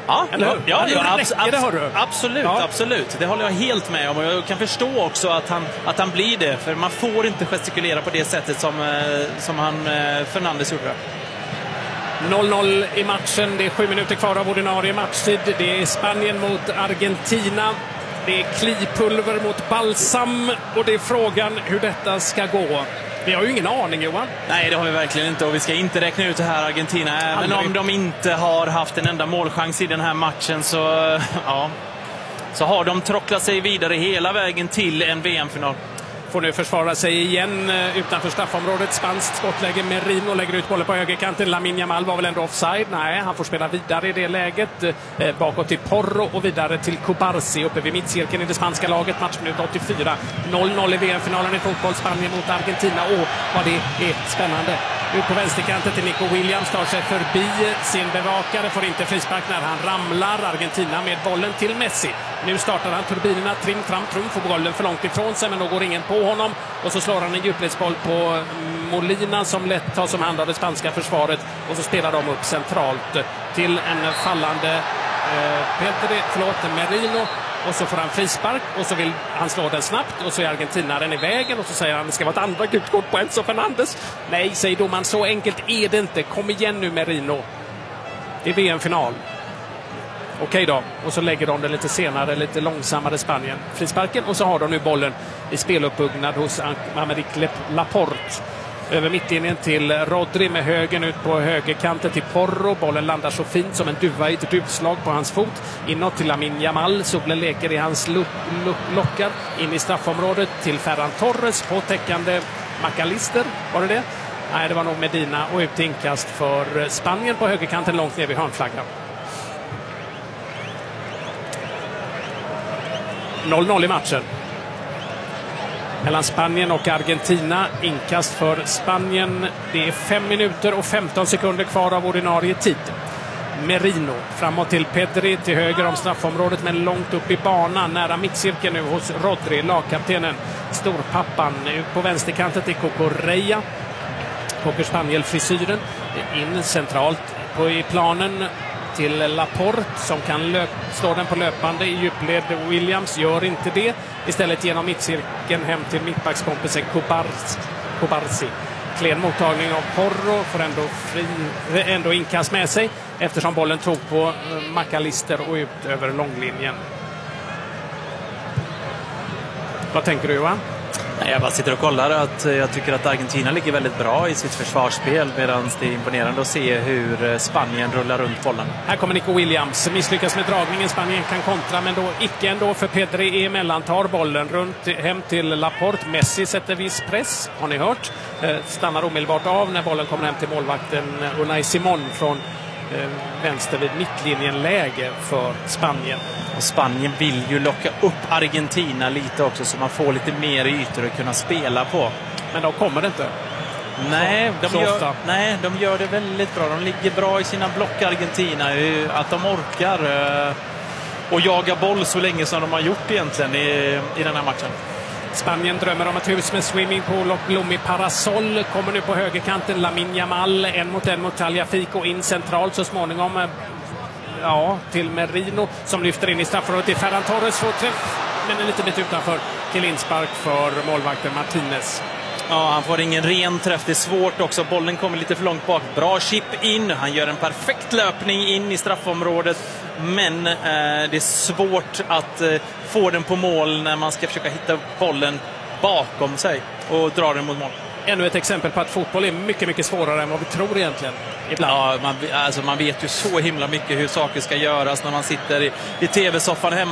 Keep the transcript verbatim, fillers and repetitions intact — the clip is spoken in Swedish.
Ja, eller hur? ja, ja, ja abs- abs- det har du. absolut, ja. absolut. Det håller jag helt med om. Och jag kan förstå också att han, att han blir det. För man får inte gestikulera på det sättet som, som han, Fernandes gjorde. noll noll i matchen. Det är sju minuter kvar av ordinarie matchtid. Det är Spanien mot Argentina. Det är klipulver mot balsam. Och det är frågan hur detta ska gå. Vi har ju ingen aning, Johan. Nej, det har vi verkligen inte. Och vi ska inte räkna ut det här Argentina. Även Aldrig. om de inte har haft en enda målchans i den här matchen så, ja, så har de trocklat sig vidare hela vägen till en V M-final. Får nu försvara sig igen utanför straffområdet. Spanskt skottläge. Merino lägger ut bollen på högerkanten. Lamine Yamal var väl ändå offside? Nej, han får spela vidare i det läget. Eh, bakåt till Porro och vidare till Cubarsi uppe vid mittcirkeln i det spanska laget. Matchminut åttiofyra. noll noll i V M-finalen i fotboll. Spanien mot Argentina. Åh, vad det är spännande. Ut på vänsterkanten till Nico Williams. Tar sig förbi sin bevakare. Får inte frispark när han ramlar. Argentina med bollen till Messi. Nu startar han turbinerna. Tring fram, Trum får bollen för långt ifrån sig. Men då går ingen på honom. Och så slår han en djupledsboll på Molina som lätt tar som hand av det spanska försvaret. Och så spelar de upp centralt till en fallande eh, Pedri, förlåt, Merino. Och så får han frispark och så vill han slå den snabbt och så är argentinaren i vägen och så säger han det ska vara ett andra gult kort på Enzo Fernandes. Nej, säger domaren, så enkelt är det inte. Kom igen nu Merino. Det är V M-final. Okej då. Och så lägger de det lite senare, lite långsammare Spanien. Frisparken och så har de nu bollen i speluppbyggnad hos Aymeric Laporte. Över mittlinjen till Rodri med högen ut på högerkanten till Porro. Bollen landar så fint som en duva i ett duvslag på hans fot. Inåt till Lamine Yamal. Solen leker i hans lo- lo- lockar. In i straffområdet till Ferran Torres. Påtäckande McAllister. Var det det? Nej, det var nog Medina. Och ut inkast för Spanien på högerkanten långt ner vid hörnflaggan. noll noll i matchen. Mellan Spanien och Argentina. Inkast för Spanien. Det är fem minuter och femton sekunder kvar av ordinarie tid. Merino framåt till Pedri till höger om straffområdet men långt upp i banan. Nära mittcirkeln nu hos Rodri, lagkaptenen. Storpappan ut på vänsterkanten till Cucurella. Cocker Spaniel-frisyren. In centralt på i planen till Laporte som kan löp, slå den på löpande i djupled. Williams gör inte det. Istället genom mittcirkeln hem till mittbackskompisen Cubarsi. Cubarsi. Klen mottagning av Porro får ändå, fri, ändå inkast med sig eftersom bollen tog på McAllister och ut över långlinjen. Vad tänker du, Johan? Jag bara sitter och kollar att jag tycker att Argentina ligger väldigt bra i sitt försvarsspel medan det är imponerande att se hur Spanien rullar runt bollen. Här kommer Nico Williams. Misslyckas med dragningen. Spanien kan kontra men då icke ändå för Pedri är mellan. Tar bollen runt hem till Laporte. Messi sätter viss press. Har ni hört? Stannar omedelbart av när bollen kommer hem till målvakten Unai Simon från vänster vid mittlinjen läge för Spanien. Och Spanien vill ju locka upp Argentina lite också så man får lite mer ytor att kunna spela på. Men de kommer det inte. Nej, så, de så gör, nej, de gör det väldigt bra. De ligger bra i sina block Argentina. Att de orkar och jaga boll så länge som de har gjort egentligen i, i den här matchen. Spanien drömmer om ett hus med swimmingpool och blommig parasoll. Kommer nu på högerkanten Lamine Yamal. En mot en mot Tagliafico in centralt så småningom. Ja, till Merino som lyfter in i straffområdet till Ferran Torres får träff men en liten bit utanför till inspark för målvakten Martinez. Ja, han får ingen ren träff. Det är svårt också. Bollen kommer lite för långt bak. Bra chip in. Han gör en perfekt löpning in i straffområdet. Men eh, det är svårt att eh, få den på mål när man ska försöka hitta bollen bakom sig och dra den mot mål. Ännu ett exempel på att fotboll är mycket, mycket svårare än vad vi tror egentligen. Ibland. Ja, man, alltså man vet ju så himla mycket hur saker ska göras när man sitter i, i tv-soffan hemma.